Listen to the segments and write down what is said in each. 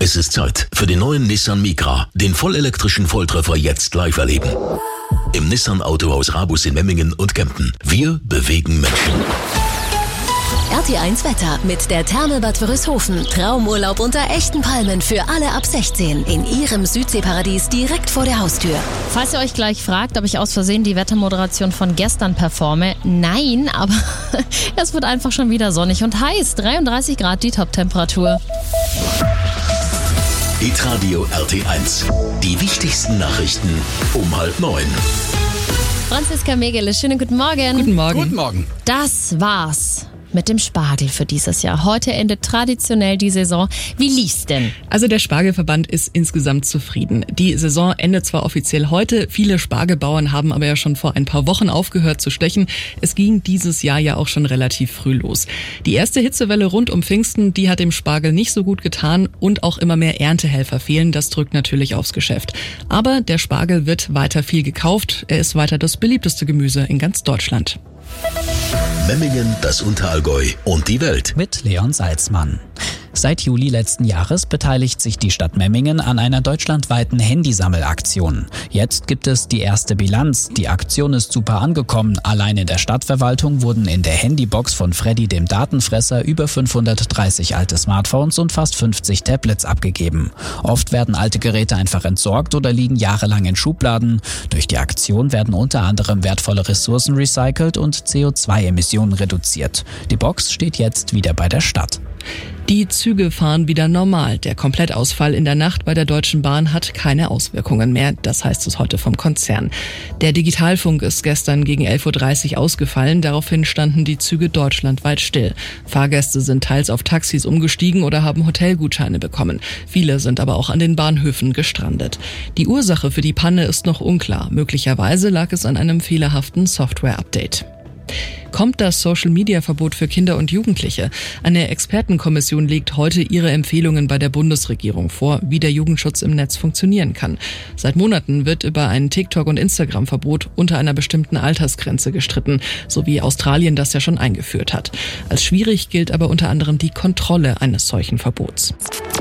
Es ist Zeit für den neuen Nissan Micra, den vollelektrischen Volltreffer jetzt live erleben. Im Nissan Autohaus Rabus in Memmingen und Kempten. Wir bewegen Menschen. RT1 Wetter mit der Therme Bad Wörishofen. Traumurlaub unter echten Palmen für alle ab 16 in ihrem Südseeparadies direkt vor der Haustür. Falls ihr euch gleich fragt, ob ich aus Versehen die Wettermoderation von gestern performe, nein, aber es wird einfach schon wieder sonnig und heiß. 33 Grad die Toptemperatur. Hitradio RT1. Die wichtigsten Nachrichten um 8:30. Franziska Megele, schönen guten Morgen. Guten Morgen. Guten Morgen. Das war's mit dem Spargel für dieses Jahr. Heute endet traditionell die Saison. Wie lief's denn? Also der Spargelverband ist insgesamt zufrieden. Die Saison endet zwar offiziell heute, viele Spargelbauern haben aber ja schon vor ein paar Wochen aufgehört zu stechen. Es ging dieses Jahr ja auch schon relativ früh los. Die erste Hitzewelle rund um Pfingsten, die hat dem Spargel nicht so gut getan und auch immer mehr Erntehelfer fehlen. Das drückt natürlich aufs Geschäft. Aber der Spargel wird weiter viel gekauft. Er ist weiter das beliebteste Gemüse in ganz Deutschland. Memmingen, das Unterallgäu und die Welt. Mit Leon Salzmann. Seit Juli letzten Jahres beteiligt sich die Stadt Memmingen an einer deutschlandweiten Handysammelaktion. Jetzt gibt es die erste Bilanz. Die Aktion ist super angekommen. Allein in der Stadtverwaltung wurden in der Handybox von Freddy, dem Datenfresser, über 530 alte Smartphones und fast 50 Tablets abgegeben. Oft werden alte Geräte einfach entsorgt oder liegen jahrelang in Schubladen. Durch die Aktion werden unter anderem wertvolle Ressourcen recycelt und CO2-Emissionen reduziert. Die Box steht jetzt wieder bei der Stadt. Die Züge fahren wieder normal. Der Komplettausfall in der Nacht bei der Deutschen Bahn hat keine Auswirkungen mehr. Das heißt es heute vom Konzern. Der Digitalfunk ist gestern gegen 11:30 Uhr ausgefallen. Daraufhin standen die Züge deutschlandweit still. Fahrgäste sind teils auf Taxis umgestiegen oder haben Hotelgutscheine bekommen. Viele sind aber auch an den Bahnhöfen gestrandet. Die Ursache für die Panne ist noch unklar. Möglicherweise lag es an einem fehlerhaften Software-Update. Kommt das Social-Media-Verbot für Kinder und Jugendliche? Eine Expertenkommission legt heute ihre Empfehlungen bei der Bundesregierung vor, wie der Jugendschutz im Netz funktionieren kann. Seit Monaten wird über ein TikTok- und Instagram-Verbot unter einer bestimmten Altersgrenze gestritten, so wie Australien das ja schon eingeführt hat. Als schwierig gilt aber unter anderem die Kontrolle eines solchen Verbots.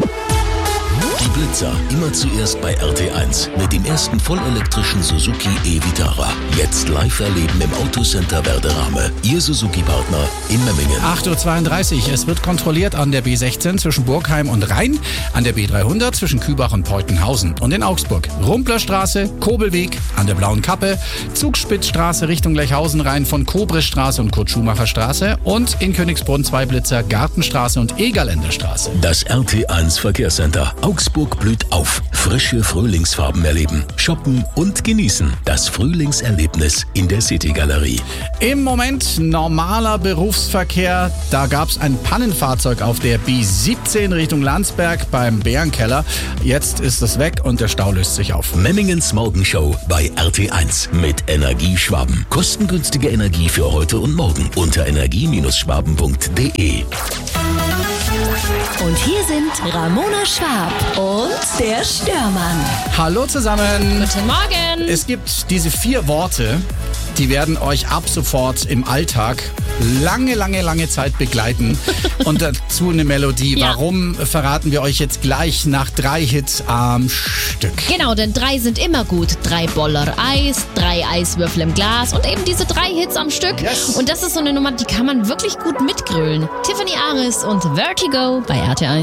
Die Blitzer immer zuerst bei RT1 mit dem ersten vollelektrischen Suzuki e-Vitara. Jetzt live erleben im Autocenter Werderame. Ihr Suzuki-Partner in Memmingen. 8:32 Uhr. Es wird kontrolliert an der B16 zwischen Burgheim und Rhein, an der B300 zwischen Kübach und Peutenhausen und in Augsburg. Rumplerstraße, Kobelweg an der Blauen Kappe, Zugspitzstraße Richtung Lechhausen rein von Kobrestraße und Kurt-Schumacher-Straße und in Königsbrunn 2 Blitzer, Gartenstraße und Egerländerstraße. Das RT1 Verkehrscenter. Augsburg blüht auf. Frische Frühlingsfarben erleben, shoppen und genießen. Das Frühlingserlebnis in der City-Galerie. Im Moment normaler Berufsverkehr. Da gab es ein Pannenfahrzeug auf der B17 Richtung Landsberg beim Bärenkeller. Jetzt ist es weg und der Stau löst sich auf. Memmingens Morgenshow bei RT1 mit Energie Schwaben. Kostengünstige Energie für heute und morgen unter energie-schwaben.de. Und hier sind Ramona Schwab und der Störmann. Hallo zusammen. Guten Morgen. Es gibt diese 4 Worte, die werden euch ab sofort im Alltag lange Zeit begleiten. Und dazu eine Melodie. Ja. Warum, verraten wir euch jetzt gleich nach 3 Hits am Stück. Genau, denn 3 sind immer gut. 3 Boller Eis, 3 Eiswürfel im Glas und eben diese 3 Hits am Stück. Yes. Und das ist so eine Nummer, die kann man wirklich gut mitgrölen. Tiffany Aris und Vertigo bei RT1.